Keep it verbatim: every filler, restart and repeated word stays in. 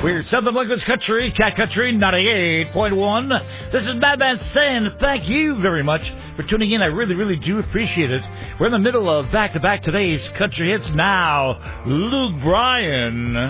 We're Southern Language Country, Cat Country, ninety-eight point one. This is Madman saying thank you very much for tuning in. I really, really do appreciate it. We're in the middle of back-to-back today's country hits now. Luke Bryan.